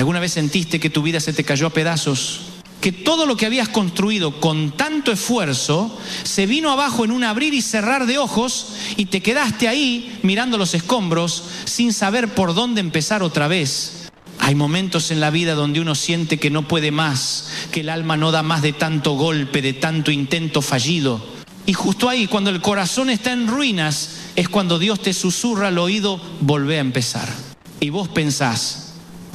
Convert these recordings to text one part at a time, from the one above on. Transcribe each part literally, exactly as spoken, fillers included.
¿Alguna vez sentiste que tu vida se te cayó a pedazos? Que todo lo que habías construido con tanto esfuerzo se vino abajo en un abrir y cerrar de ojos y te quedaste ahí mirando los escombros sin saber por dónde empezar otra vez. Hay momentos en la vida donde uno siente que no puede más, que el alma no da más de tanto golpe, de tanto intento fallido. Y justo ahí, cuando el corazón está en ruinas, es cuando Dios te susurra al oído, volvé a empezar. Y vos pensás,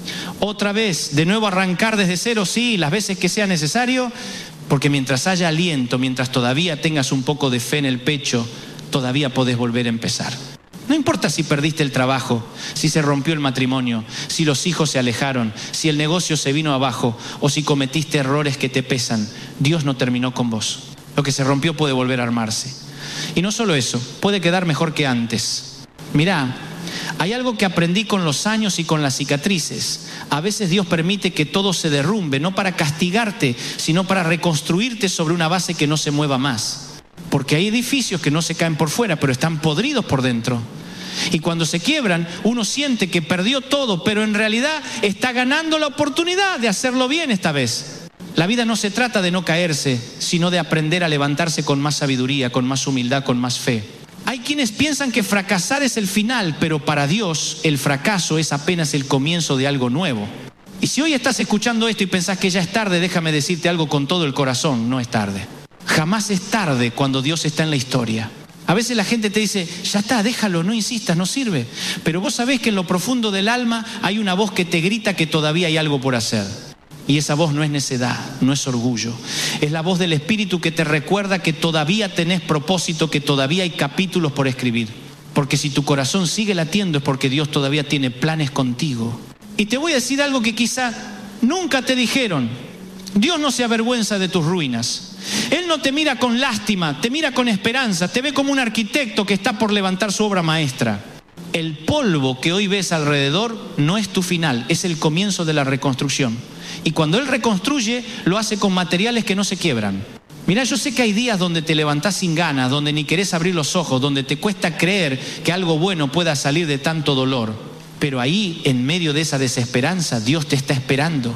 otra vez, de nuevo arrancar desde cero, sí, las veces que sea necesario, porque mientras haya aliento, mientras todavía tengas un poco de fe en el pecho, todavía podés volver a empezar. No importa si perdiste el trabajo, si se rompió el matrimonio, si los hijos se alejaron, si el negocio se vino abajo o si cometiste errores que te pesan, Dios no terminó con vos. Lo que se rompió puede volver a armarse. Y no solo eso, puede quedar mejor que antes. Mirá, hay algo que aprendí con los años y con las cicatrices. A veces Dios permite que todo se derrumbe, no para castigarte, sino para reconstruirte sobre una base que no se mueva más. Porque hay edificios que no se caen por fuera, pero están podridos por dentro. Y cuando se quiebran, uno siente que perdió todo, pero en realidad está ganando la oportunidad de hacerlo bien esta vez. La vida no se trata de no caerse, sino de aprender a levantarse con más sabiduría, con más humildad, con más fe. Hay quienes piensan que fracasar es el final, pero para Dios el fracaso es apenas el comienzo de algo nuevo. Y si hoy estás escuchando esto y pensás que ya es tarde, déjame decirte algo con todo el corazón, no es tarde. Jamás es tarde cuando Dios está en la historia. A veces la gente te dice, ya está, déjalo, no insistas, no sirve. Pero vos sabés que en lo profundo del alma hay una voz que te grita que todavía hay algo por hacer. Y esa voz no es necedad, no es orgullo. Es la voz del Espíritu que te recuerda que todavía tenés propósito, que todavía hay capítulos por escribir. Porque si tu corazón sigue latiendo es porque Dios todavía tiene planes contigo. Y te voy a decir algo que quizá nunca te dijeron. Dios no se avergüenza de tus ruinas. Él no te mira con lástima, te mira con esperanza, te ve como un arquitecto que está por levantar su obra maestra. El polvo que hoy ves alrededor no es tu final, es el comienzo de la reconstrucción. Y cuando Él reconstruye, lo hace con materiales que no se quiebran. Mirá, yo sé que hay días donde te levantás sin ganas, donde ni querés abrir los ojos, donde te cuesta creer que algo bueno pueda salir de tanto dolor. Pero ahí, en medio de esa desesperanza, Dios te está esperando.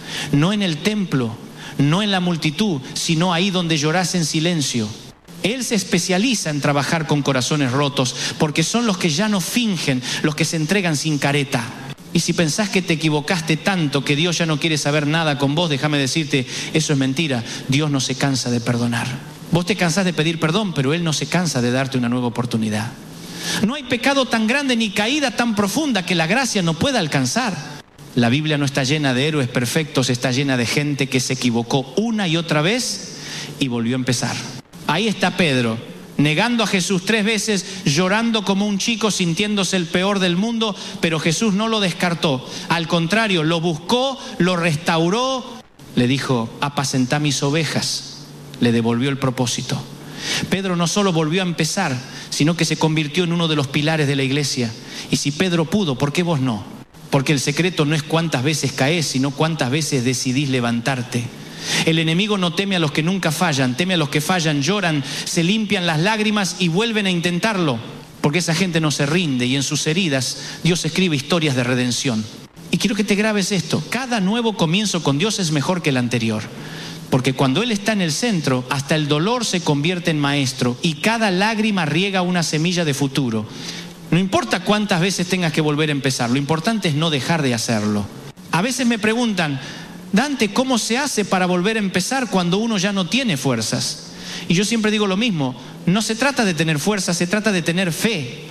No en el templo, no en la multitud, sino ahí donde llorás en silencio. Él se especializa en trabajar con corazones rotos, porque son los que ya no fingen, los que se entregan sin careta. Y si pensás que te equivocaste tanto, que Dios ya no quiere saber nada con vos, déjame decirte, eso es mentira. Dios no se cansa de perdonar. Vos te cansás de pedir perdón, pero Él no se cansa de darte una nueva oportunidad. No hay pecado tan grande ni caída tan profunda que la gracia no pueda alcanzar. La Biblia no está llena de héroes perfectos, está llena de gente que se equivocó una y otra vez y volvió a empezar. Ahí está Pedro, negando a Jesús tres veces, llorando como un chico, sintiéndose el peor del mundo, pero Jesús no lo descartó. Al contrario, lo buscó, lo restauró, le dijo, apacentá mis ovejas, le devolvió el propósito. Pedro no solo volvió a empezar, sino que se convirtió en uno de los pilares de la iglesia. Y si Pedro pudo, ¿por qué vos no? Porque el secreto no es cuántas veces caes, sino cuántas veces decidís levantarte. El enemigo no teme a los que nunca fallan, teme a los que fallan, lloran, se limpian las lágrimas y vuelven a intentarlo. Porque esa gente no se rinde y en sus heridas Dios escribe historias de redención. Y quiero que te grabes esto, cada nuevo comienzo con Dios es mejor que el anterior. Porque cuando Él está en el centro, hasta el dolor se convierte en maestro y cada lágrima riega una semilla de futuro. No importa cuántas veces tengas que volver a empezar, lo importante es no dejar de hacerlo. A veces me preguntan, Dante, ¿cómo se hace para volver a empezar cuando uno ya no tiene fuerzas? Y yo siempre digo lo mismo, no se trata de tener fuerza, se trata de tener fe.